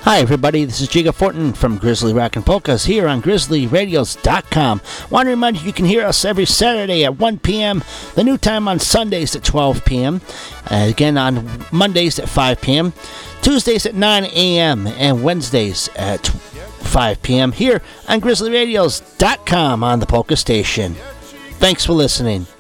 Hi everybody, this is Jiga Fortin from Grizzly Rock and Polkas here on GrizzlyRadios.com. Want to remind you can hear us every Saturday at 1 p.m., the new time on Sundays at 12 p.m., again on Mondays at 5 p.m., Tuesdays at 9 a.m., and Wednesdays at 5 p.m. here on GrizzlyRadios.com on the Polka Station. Thanks for listening.